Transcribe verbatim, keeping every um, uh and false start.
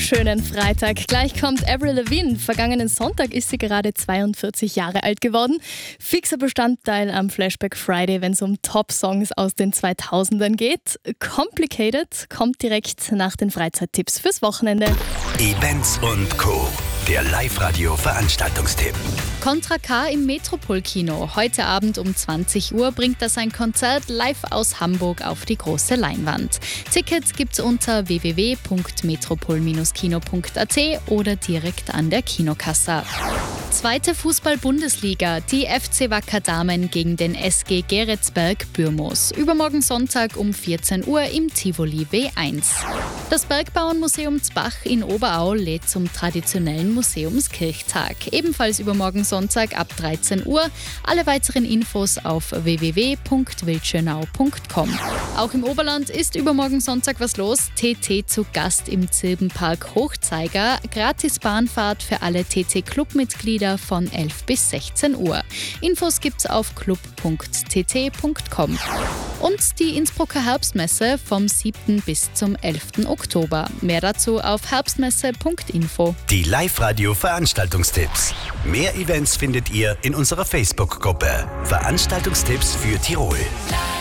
wunderschönen Freitag. Gleich kommt Avril Lavigne. Vergangenen Sonntag ist sie gerade zweiundvierzig Jahre alt geworden. Fixer Bestandteil am Flashback Friday, wenn es um Top-Songs aus den zweitausendern geht. Complicated kommt direkt nach den Freizeittipps fürs Wochenende. Events und Co. Der Live-Radio-Veranstaltungstipp. Contra K im Metropol-Kino. Heute Abend um zwanzig Uhr bringt das ein Konzert live aus Hamburg auf die große Leinwand. Tickets gibt's unter w w w punkt metropol kino punkt a t oder direkt an der Kinokasse. Zweite Fußball-Bundesliga. Die F C Wacker Damen gegen den S G Geretsberg Bürmos. Übermorgen Sonntag um vierzehn Uhr im Tivoli W eins. Das Bergbauernmuseum Zbach in Oberau lädt zum traditionellen Museumskirchtag. Ebenfalls übermorgen Sonntag ab dreizehn Uhr. Alle weiteren Infos auf w w w punkt wildschönau punkt com. Auch im Oberland ist übermorgen Sonntag was los. T T zu Gast im Zirbenpark Hochzeiger. Gratis Bahnfahrt für alle T T-Club-Mitglieder von elf bis sechzehn Uhr. Infos gibt's auf club punkt t t punkt com. Und die Innsbrucker Herbstmesse vom siebten bis zum elften Oktober. Mehr dazu auf herbstmesse punkt info. Die Live-Radio-Veranstaltungstipps. Mehr Events findet ihr in unserer Facebook-Gruppe. Veranstaltungstipps für Tirol.